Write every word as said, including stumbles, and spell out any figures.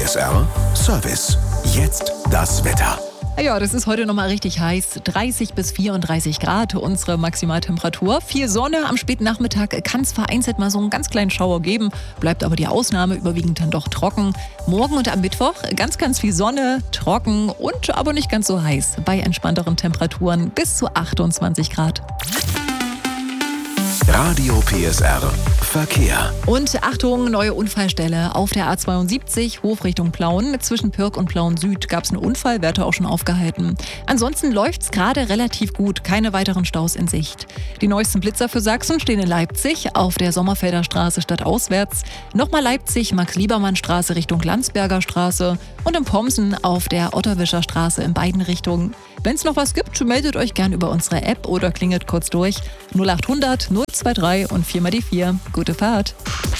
S R Service. Jetzt das Wetter. Ja, das ist heute nochmal richtig heiß. dreißig bis vierunddreißig Grad unsere Maximaltemperatur. Viel Sonne. Am späten Nachmittag kann es vereinzelt mal so einen ganz kleinen Schauer geben. Bleibt aber die Ausnahme, überwiegend dann doch trocken. Morgen und am Mittwoch ganz, ganz viel Sonne, trocken und aber nicht ganz so heiß. Bei entspannteren Temperaturen bis zu achtundzwanzig Grad. Radio P S R Verkehr. Und Achtung, neue Unfallstelle auf der A zweiundsiebzig, Hof Richtung Plauen. Zwischen Pirk und Plauen Süd gab es einen Unfall, Werte auch schon aufgehalten. Ansonsten läuft es gerade relativ gut, keine weiteren Staus in Sicht. Die neuesten Blitzer für Sachsen stehen in Leipzig auf der Sommerfelder Straße stadtauswärts. Nochmal Leipzig, Max-Liebermann-Straße Richtung Landsberger Straße und in Pomsen auf der Otterwischer Straße in beiden Richtungen. Wenn es noch was gibt, meldet euch gern über unsere App oder klingelt kurz durch. null achthundert null zwei drei und vier mal die vier. Gute Fahrt.